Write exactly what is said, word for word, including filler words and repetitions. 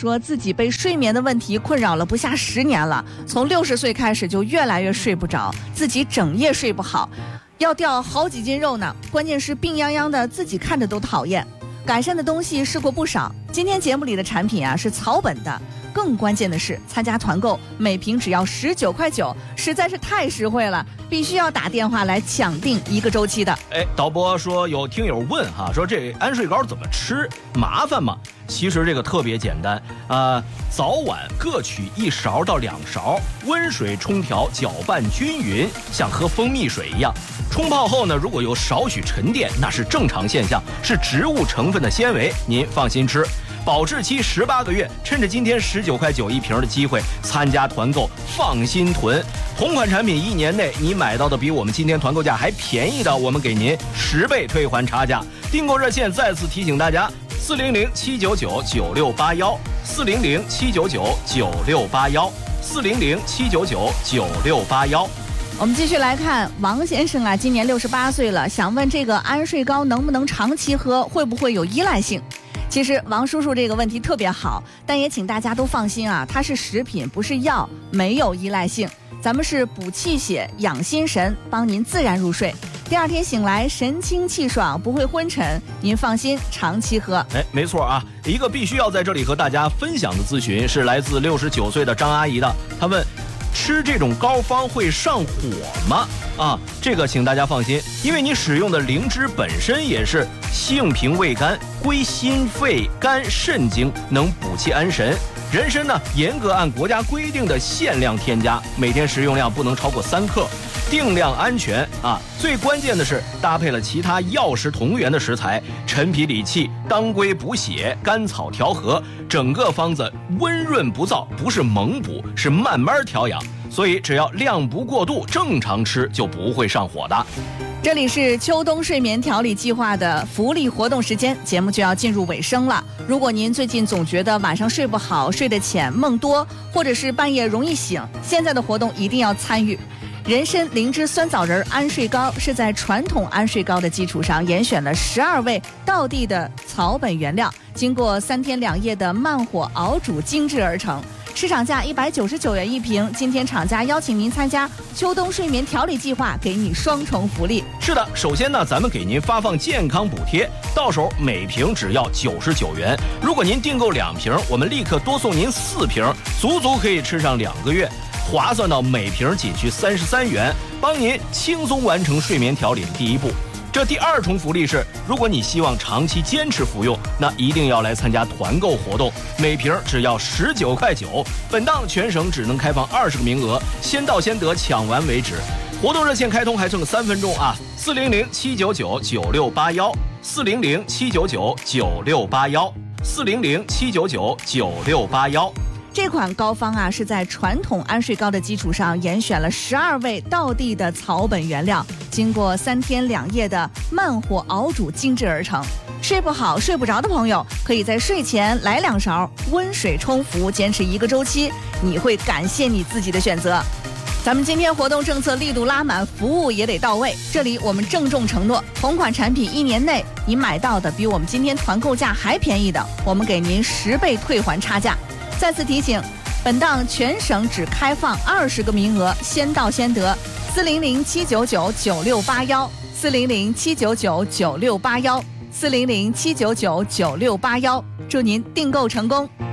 说自己被睡眠的问题困扰了不下十年了，从六十岁开始就越来越睡不着，自己整夜睡不好，要掉好几斤肉呢。关键是病殃殃的，自己看着都讨厌。改善的东西试过不少，今天节目里的产品啊是草本的，更关键的是参加团购，每瓶只要十九块九，实在是太实惠了，必须要打电话来抢订一个周期的。 哎，导播说有听友问哈，说这安睡膏怎么吃，麻烦吗？其实这个特别简单啊、呃，早晚各取一勺到两勺，温水冲调，搅拌均匀，像喝蜂蜜水一样。冲泡后呢，如果有少许沉淀，那是正常现象，是植物成分的纤维，您放心吃。保质期十八个月，趁着今天十九块九一瓶的机会，参加团购，放心囤。同款产品一年内你买到的比我们今天团购价还便宜的，我们给您十倍退还差价。订购热线再次提醒大家：四零零七九九九六八幺，四零零七九九九六八幺，四零零七九九九六八幺。 我们继续来看王先生啊，今年六十八岁了，想问这个安睡膏能不能长期喝，会不会有依赖性？其实王叔叔这个问题特别好，但也请大家都放心啊，它是食品不是药，没有依赖性。咱们是补气血养心神，帮您自然入睡，第二天醒来神清气爽，不会昏沉，您放心长期喝。 哎，没错啊，一个必须要在这里和大家分享的咨询是来自六十九岁的张阿姨的，她问吃这种膏方会上火吗？啊，这个请大家放心，因为你使用的灵芝本身也是性平味甘，归心肺肝肾经，能补气安神。人参呢，严格按国家规定的限量添加，每天食用量不能超过三克，定量安全啊。最关键的是搭配了其他药食同源的食材，陈皮理气，当归补血，甘草调和，整个方子温润不燥，不是猛补，是慢慢调养。所以只要量不过度，正常吃就不会上火的。 这里是秋冬睡眠调理计划的福利活动时间，节目就要进入尾声了。如果您最近总觉得晚上睡不好，睡得浅，梦多，或者是半夜容易醒，现在的活动一定要参与。人参灵芝酸枣仁安睡膏是在传统安睡膏的基础上严选了十二味道地的草本原料，经过三天两夜的慢火熬煮精制而成。市场价一百九十九元一瓶，今天厂家邀请您参加秋冬睡眠调理计划，给你双重福利。 是的，首先呢，咱们给您发放健康补贴，到手每瓶只要九十九元。如果您订购两瓶，我们立刻多送您四瓶，足足可以吃上两个月，划算到每瓶仅需三十三元，帮您轻松完成睡眠调理的第一步。这第二重福利是，如果你希望长期坚持服用，那一定要来参加团购活动，每瓶只要十九块九。本档全省只能开放二十个名额，先到先得，抢完为止。活动热线开通还剩三分钟啊，四零零七九九九六八幺，四零零七九九九六八幺，四零零七九九九六八幺。 这款膏方啊，是在传统安睡膏的基础上严选了十二味道地的草本原料，经过三天两夜的慢火熬煮精制而成。睡不好睡不着的朋友，可以在睡前来两勺，温水冲服，坚持一个周期，你会感谢你自己的选择。咱们今天活动政策力度拉满，服务也得到位。这里我们郑重承诺，同款产品一年内你买到的比我们今天团购价还便宜的，我们给您十倍退还差价。再次提醒，本档全省只开放二十个名额，先到先得。四零零七九九九六八幺，四零零七九九九六八幺，四零零七九九九六八幺。祝您订购成功。